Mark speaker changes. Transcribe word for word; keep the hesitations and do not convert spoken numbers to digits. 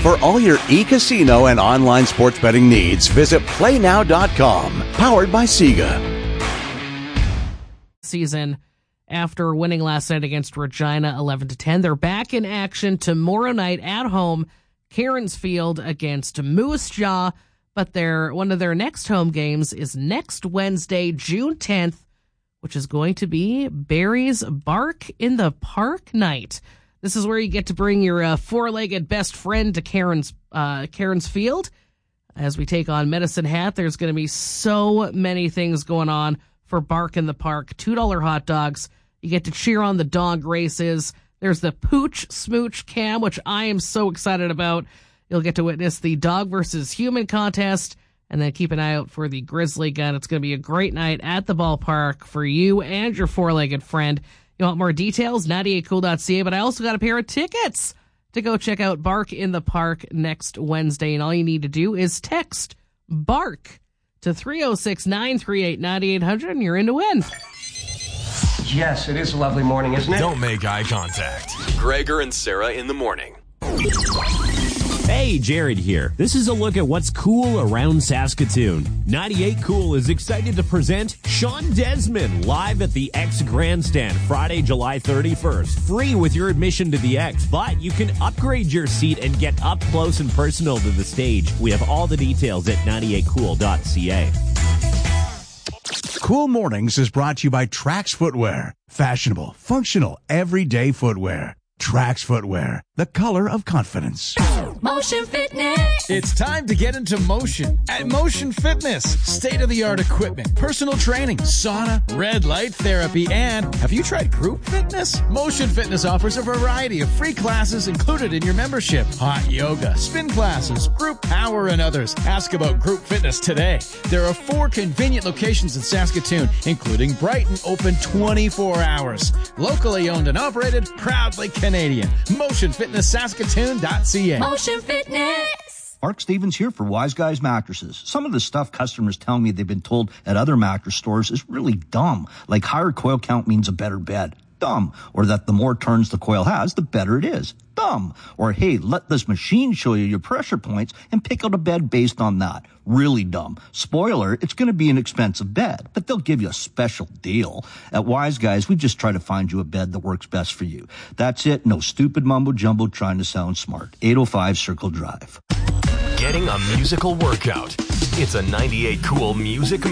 Speaker 1: For all your e-casino and online sports betting needs, visit play now dot com. Powered by Sega.
Speaker 2: Season after winning last night against Regina eleven to ten. They're back in action tomorrow night at home, Cairns Field against Moose Jaw. But their one of their next home games is next Wednesday, June tenth, which is going to be Barry's Bark in the Park night. This is where you get to bring your uh, four-legged best friend to Cairns, uh, Cairns Field. As we take on Medicine Hat, there's going to be so many things going on for Bark in the Park. two dollar hot dogs. You get to cheer on the dog races. There's the Pooch Smooch Cam, which I am so excited about. You'll get to witness the dog versus human contest, and then keep an eye out for the Grizzly Gun. It's going to be a great night at the ballpark for you and your four-legged friend. You want more details? ninety-eight cool dot c a, but I also got a pair of tickets to go check out Bark in the Park next Wednesday, and all you need to do is text BARK to three oh six, nine three eight, nine eight hundred, and you're in to win.
Speaker 3: Yes, it is a lovely morning, isn't it?
Speaker 4: Don't make eye contact. Gregor and Sarah in the morning.
Speaker 5: Hey, Jared here. This is a look at what's cool around Saskatoon. ninety-eight Cool is excited to present Sean Desmond live at the X Grandstand Friday, July thirty-first. Free with your admission to the X, but you can upgrade your seat and get up close and personal to the stage. We have all the details at ninety-eight cool dot c a.
Speaker 6: Cool Mornings is brought to you by Trax Footwear. Fashionable, functional, everyday footwear. Trax Footwear, the color of confidence.
Speaker 7: Motion Fitness.
Speaker 8: It's time to get into motion at Motion Fitness. State-of-the-art equipment, personal training, sauna, red light therapy, and have you tried group fitness? Motion Fitness offers a variety of free classes included in your membership. Hot yoga, spin classes, group power, and others. Ask about group fitness today. There are four convenient locations in Saskatoon, including Brighton, open twenty-four hours. Locally owned and operated, proudly Canadian. motion fitness saskatoon dot c a.
Speaker 7: Motion Fitness.
Speaker 9: Mark Stevens here for Wise Guys Mattresses. Some of the stuff customers tell me they've been told at other mattress stores is really dumb, like higher coil count means a better bed. Dumb. Or that the more turns the coil has, the better it is. Dumb. Or, hey, let this machine show you your pressure points and pick out a bed based on that. Really dumb. Spoiler, it's going to be an expensive bed, but they'll give you a special deal. At Wise Guys, we just try to find you a bed that works best for you. That's it. No stupid mumbo-jumbo trying to sound smart. eight oh five Circle Drive.
Speaker 4: Getting a musical workout. It's a ninety-eight Cool Music